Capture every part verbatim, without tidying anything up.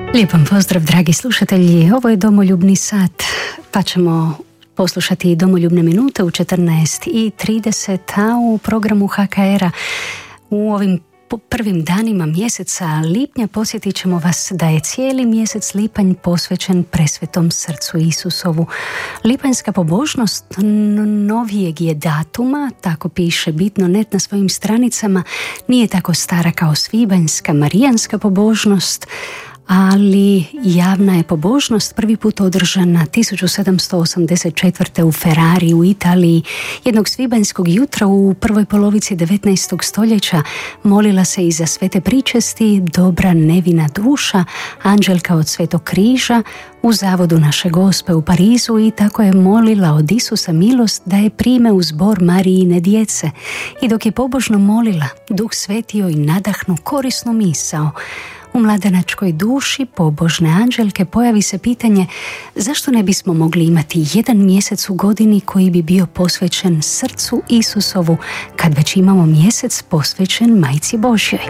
Lijepan pozdrav, dragi slušatelji. Ovo je Domoljubni sat, pa ćemo poslušati Domoljubne minute u četrnaest i trideset, a u programu ha ka era u ovim prvim danima mjeseca lipnja podsjetit ćemo vas da je cijeli mjesec lipanj posvećen presvetom srcu Isusovu. Lipanjska pobožnost novijeg je datuma, tako piše Bitno net na svojim stranicama, nije tako stara kao svibanjska marijanska pobožnost, ali javna je pobožnost prvi put održana tisuću sedamsto osamdeset četvrte. u Ferrari u Italiji. Jednog svibanjskog jutra u prvoj polovici devetnaestog stoljeća molila se i za svete pričesti, dobra nevina duša, anđelka od Svetog križa u zavodu Naše Gospe u Parizu, i tako je molila od Isusa milost da je prime u zbor Marijine djece. I dok je pobožno molila, Duh Sveti joj nadahnu korisnu misao. U mladenačkoj duši pobožne anđelke pojavi se pitanje zašto ne bismo mogli imati jedan mjesec u godini koji bi bio posvećen srcu Isusovu, kad već imamo mjesec posvećen Majci Božjoj.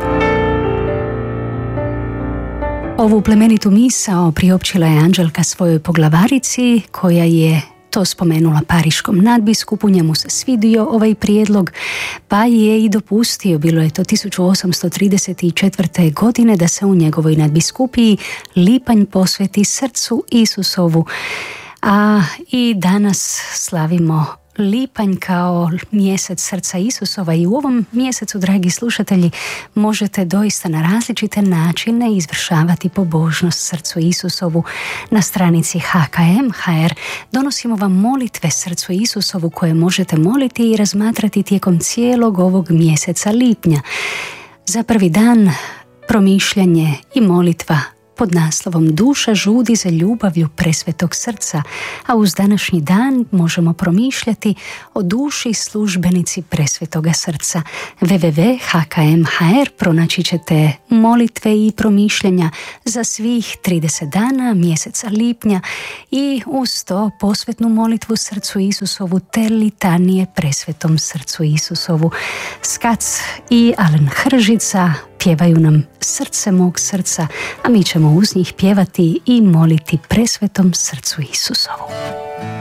Ovu plemenitu misao priopćila je anđelka svojoj poglavarici, koja je to spomenula pariškom nadbiskupu. Njemu se svidio ovaj prijedlog, pa je i dopustio, bilo je to tisuću osamsto trideset četvrte. godine, da se u njegovoj nadbiskupiji lipanj posveti srcu Isusovu. A i danas slavimo lipanj kao mjesec srca Isusova, i u ovom mjesecu, dragi slušatelji, možete doista na različite načine izvršavati pobožnost srcu Isusovu. Na stranici ha ka em ha er donosimo vam molitve srcu Isusovu koje možete moliti i razmatrati tijekom cijelog ovog mjeseca lipnja. Za prvi dan promišljanje i molitva pod naslovom Duša žudi za ljubavlju presvetog srca, a uz današnji dan možemo promišljati o duši službenici presvetoga srca. w w w tačka ha ka em ha er pronaći ćete molitve i promišljanja za svih trideset dana mjeseca lipnja, i uz to posvetnu molitvu srcu Isusovu te litanije presvetom srcu Isusovu. Skac i Alen Hržica pjevaju nam Srce mog srca, a mi ćemo uz njih pjevati i moliti presvetom srcu Isusovu.